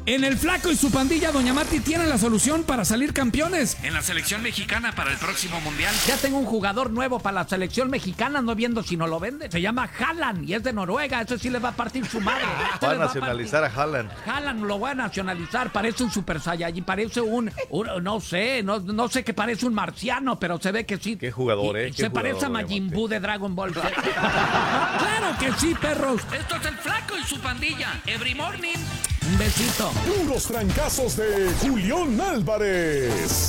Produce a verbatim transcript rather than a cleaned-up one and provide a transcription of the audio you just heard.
En el Flaco y su pandilla, Doña Mati tiene la solución para salir campeones en la selección mexicana para el próximo mundial. Ya tengo un jugador nuevo para la selección mexicana, no viendo si no lo vende. Se llama Haaland y es de Noruega. Ese sí le va a partir su madre. Este Va a le nacionalizar a, a Haaland. Haaland lo va a nacionalizar. Parece un Super Saiyajin, parece un, un no sé, no, no sé qué parece un marciano, pero se ve que sí. Qué jugador, ¿eh? Y, Qué se jugador, parece a Majin Buu de Dragon Ball. Claro que sí, perros. Esto es el Flaco y su pandilla. Every morning. Un besito. Puros trancazos de Julián Álvarez.